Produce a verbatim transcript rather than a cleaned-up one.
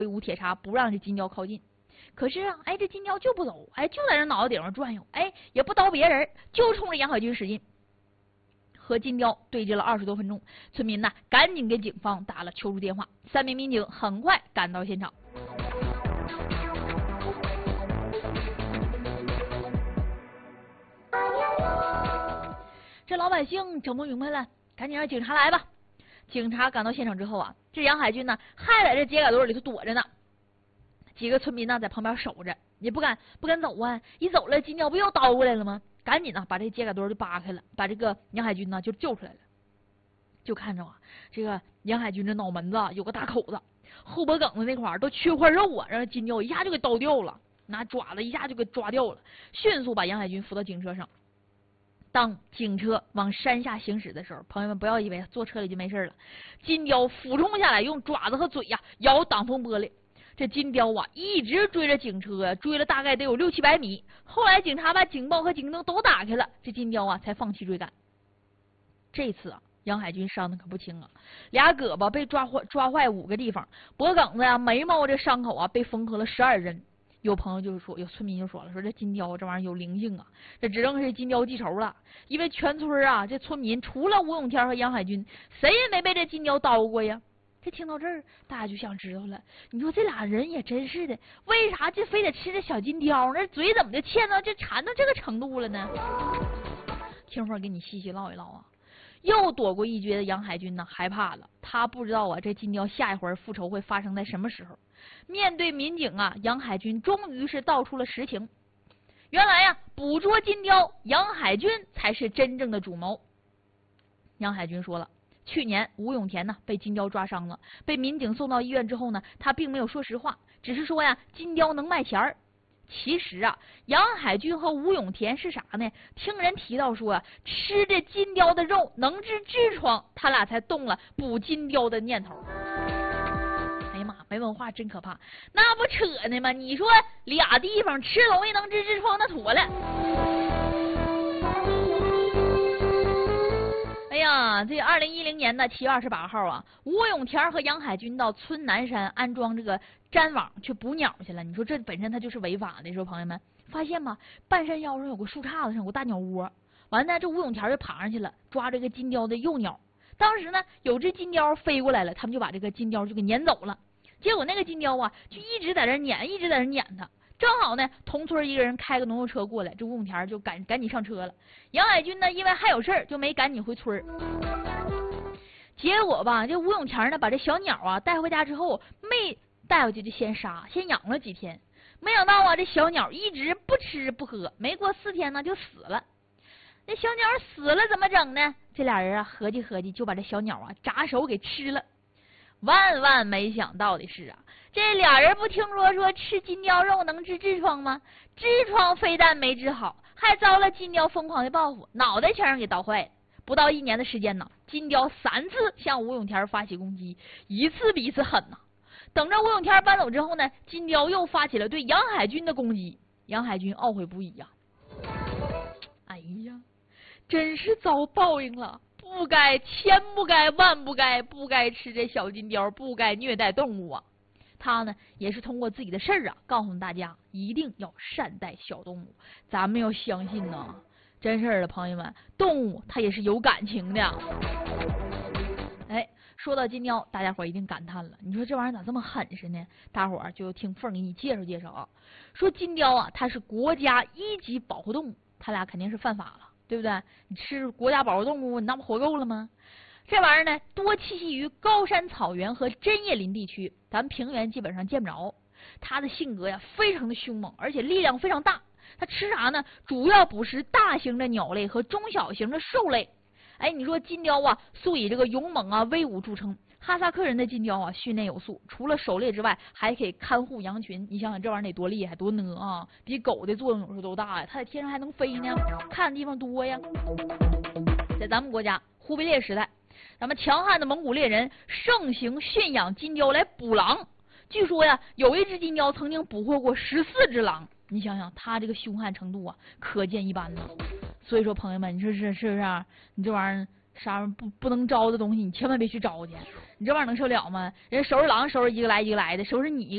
威武铁叉，不让这金雕靠近。可是啊，哎，这金雕就不走，哎，就在这脑袋顶上转悠，哎，也不叨别人，就冲着杨海军使劲。和金雕对峙了二十多分钟，村民呢赶紧给警方打了求助电话，三名民警很快赶到现场。这老百姓整不明白了，赶紧让警察来吧。警察赶到现场之后啊，这杨海军呢还在这秸秆堆里头躲着呢。几个村民呢在旁边守着，也不敢不敢走啊，一走了金雕不又倒过来了吗？赶紧呢把这秸秆堆就扒开了，把这个杨海军呢就救出来了。就看着啊，这个杨海军这脑门子有个大口子，后脖梗子那块都缺块肉啊，让金雕一下就给刀掉了，拿爪子一下就给抓掉了，迅速把杨海军扶到警车上。当警车往山下行驶的时候，朋友们不要以为坐车里就没事了，金雕俯冲下来，用爪子和嘴呀、啊、咬挡风玻璃。这金雕啊一直追着警车，追了大概得有六七百米。后来警察把警报和警灯都打开了，这金雕啊才放弃追赶。这次啊，杨海军伤的可不轻啊，俩胳膊被抓坏抓坏五个地方，脖梗子呀、眉毛这伤口啊被缝合了十二针。有朋友就是说，有村民就说了，说这金雕这玩意儿有灵性啊，这指定是金雕记仇了。因为全村啊，这村民除了吴永天和杨海军，谁也没被这金雕叨过呀。这听到这儿，大家就想知道了，你说这俩人也真是的，为啥这非得吃这小金雕呢？嘴怎么就欠到这馋到这个程度了呢？听会儿给你细细唠一唠啊。又躲过一劫的杨海军呢，害怕了，他不知道啊，这金雕下一回复仇会发生在什么时候。面对民警啊，杨海军终于是道出了实情。原来呀、啊，捕捉金雕，杨海军才是真正的主谋。杨海军说了，去年吴永田呢被金雕抓伤了，被民警送到医院之后呢，他并没有说实话，只是说呀，金雕能卖钱儿。其实啊，杨海军和吴永田是啥呢？听人提到说啊，吃这金雕的肉能治痔疮，他俩才动了捕金雕的念头。哎呀妈，没文化真可怕，那不扯呢吗？你说俩地方吃东西能治痔疮，那妥了。哎呀，这二零一零年的七月二十八号啊，吴永田和杨海军到村南山安装这个粘网去捕鸟去了。你说这本身它就是违法的，说朋友们发现吗？半山腰上有个树杈子上有个大鸟窝，完了这吴永田就爬上去了，抓这个金雕的幼鸟。当时呢，有只金雕飞过来了，他们就把这个金雕就给撵走了。结果那个金雕啊，就一直在这撵，一直在这撵它。正好呢，同村一个人开个农用车过来，这吴永田就赶赶紧上车了。杨海军呢，因为还有事儿，就没赶紧回村。结果吧，这吴永田呢，把这小鸟啊带回家之后，没带回去就先杀，先养了几天。没想到啊，这小鸟一直不吃不喝，没过四天呢就死了。那小鸟死了怎么整呢？这俩人啊合计合计，就把这小鸟啊炸熟给吃了。万万没想到的是啊，这俩人不听说说吃金雕肉能治痔疮吗？痔疮非但没治好，还遭了金雕疯狂的报复，脑袋全让给刀坏了。不到一年的时间呢，金雕三次向吴永田发起攻击，一次比一次狠呐。等着吴永田搬走之后呢，金雕又发起了对杨海军的攻击。杨海军懊悔不已呀、啊，哎呀，真是遭报应了。不该，千不该，万不该，不该吃这小金雕，不该虐待动物啊！他呢，也是通过自己的事儿啊，告诉大家一定要善待小动物。咱们要相信呢，真事儿的朋友们，动物它也是有感情的。哎，说到金雕，大家伙儿一定感叹了，你说这玩意儿咋这么狠实呢？大伙儿就听凤给你介绍介绍啊。说金雕啊，它是国家一级保护动物，它俩肯定是犯法了。对不对？你吃国家保护动物，你那不活够了吗？这玩意儿呢，多栖息于高山草原和针叶林地区，咱平原基本上见不着。它的性格呀，非常的凶猛，而且力量非常大。它吃啥呢？主要捕食大型的鸟类和中小型的兽类。哎，你说金雕啊，素以这个勇猛啊、威武著称。哈萨克人的金雕啊，训练有素，除了狩猎之外，还可以看护羊群。你想想，这玩意儿得多厉害，多呢啊！比狗的作用有时候都大呀。它在天上还能飞呢，看的地方多呀。在咱们国家忽必烈时代，咱们强悍的蒙古猎人盛行驯养金雕来捕狼。据说呀，有一只金雕曾经捕获过十四只狼。你想想，它这个凶悍程度啊，可见一斑呢。所以说，朋友们，你说是是不是、啊？你这玩意儿。啥不不能招的东西，你千万别去招去。你这玩意儿能受了吗？人收拾狼收拾一个来一个来的，收拾你